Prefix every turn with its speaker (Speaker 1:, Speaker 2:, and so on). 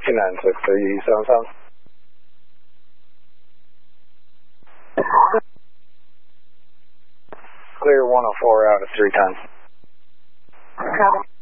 Speaker 1: 296, are you 77? Clear 104 out of 310.
Speaker 2: Copy.